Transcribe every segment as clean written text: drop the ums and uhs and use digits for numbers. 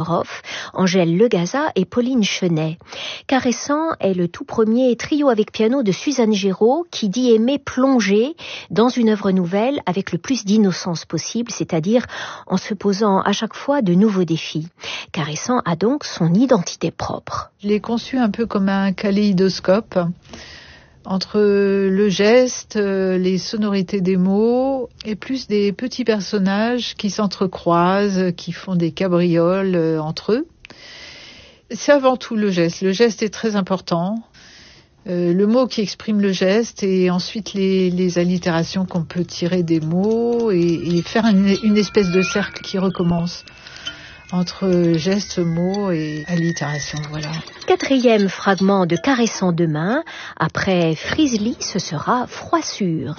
Nesterov, Angèle Legaza et Pauline Chenet. Caressant est le tout premier trio avec piano de Suzanne Géraud qui dit aimer plonger dans une œuvre nouvelle avec le plus d'innocence possible, c'est-à-dire en se posant à chaque fois de nouveaux défis. Caressant a donc son identité propre. Je l'ai conçu un peu comme un kaléidoscope entre le geste, les sonorités des mots et plus des petits personnages qui s'entrecroisent, qui font des cabrioles entre eux. C'est avant tout le geste. Le geste est très important. Le mot qui exprime le geste et ensuite les allitérations qu'on peut tirer des mots et faire une espèce de cercle qui recommence entre gestes, mots et allitération, voilà. Quatrième fragment de Caressant demain, après Frizzly, ce sera Froissure.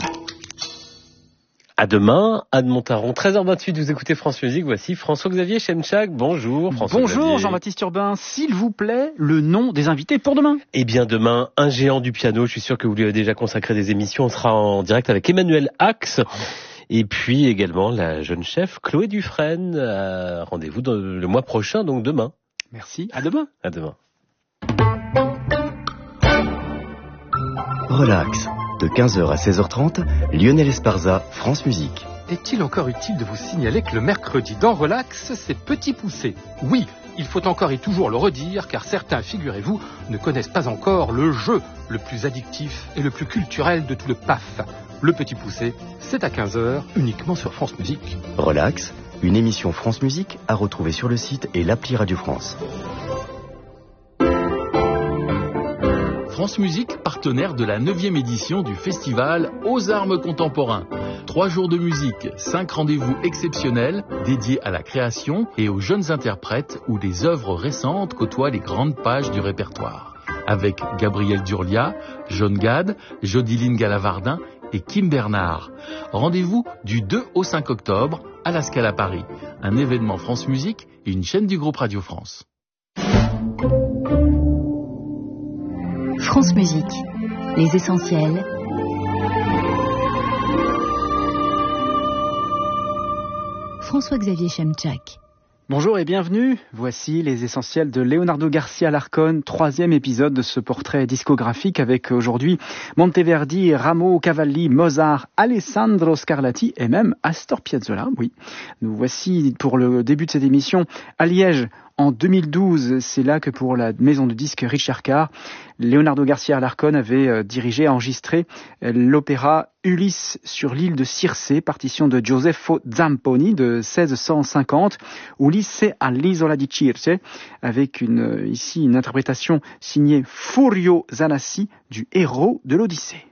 À demain, Anne Montaron, 13h28, vous écoutez France Musique, voici François-Xavier Chemchak. Bonjour François-Xavier. Bonjour Jean-Baptiste Urbain, s'il vous plaît, le nom des invités pour demain. Eh bien demain, un géant du piano, je suis sûr que vous lui avez déjà consacré des émissions, on sera en direct avec Emmanuel Axe. Et puis également la jeune chef Chloé Dufresne. Rendez-vous le mois prochain, donc demain. Merci, à demain. À demain. Relax, de 15h à 16h30, Lionel Esparza, France Musique. Est-il encore utile de vous signaler que le mercredi dans Relax, c'est Petit Poucet? Oui, il faut encore et toujours le redire, car certains, figurez-vous, ne connaissent pas encore le jeu le plus addictif et le plus culturel de tout le PAF. Le Petit Poucet, c'est à 15h, uniquement sur France Musique. Relax, une émission France Musique à retrouver sur le site et l'appli Radio France. France Musique, partenaire de la 9e édition du festival Aux Armes Contemporains. 3 jours de musique, 5 rendez-vous exceptionnels dédiés à la création et aux jeunes interprètes où des œuvres récentes côtoient les grandes pages du répertoire. Avec Gabriel Durlia, John Gad, Jodiline Galavardin et Kim Bernard. Rendez-vous du 2 au 5 octobre à la Scala Paris. Un événement France Musique et une chaîne du groupe Radio France. France Musique, les essentiels. François-Xavier Chemchak. Bonjour et bienvenue, voici les essentiels de Leonardo Garcia Larcón, 3e épisode de ce portrait discographique avec aujourd'hui Monteverdi, Rameau, Cavalli, Mozart, Alessandro Scarlatti et même Astor Piazzolla. Oui, nous voici pour le début de cette émission à Liège. En 2012, c'est là que pour la maison de disques Richard Carr, Leonardo Garcia Larcón avait dirigé et enregistré l'opéra Ulysse sur l'île de Circé, partition de Giuseppe Zamponi de 1650, Ulysse all'isola di Circe, avec ici une interprétation signée Furio Zanassi du héros de l'Odyssée.